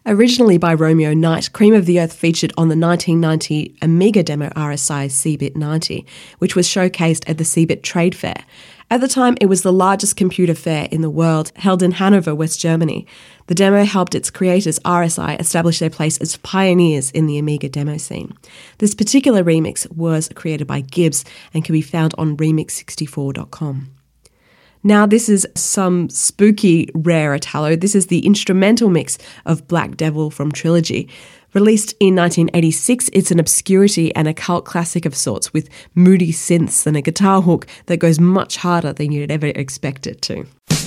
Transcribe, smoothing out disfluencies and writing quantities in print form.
Originally by Romeo Knight, Cream of the Earth featured on the 1990 Amiga demo RSI CeBIT 90, which was showcased at the CeBIT Trade Fair. At the time, it was the largest computer fair in the world, held in Hanover, West Germany. The demo helped its creators, RSI, establish their place as pioneers in the Amiga demo scene. This particular remix was created by Gibbs and can be found on remix64.com. Now this is some spooky rare Italo. This is the instrumental mix of Black Devil from Trilogy. Released in 1986, it's an obscurity and a cult classic of sorts with moody synths and a guitar hook that goes much harder than you'd ever expect it to.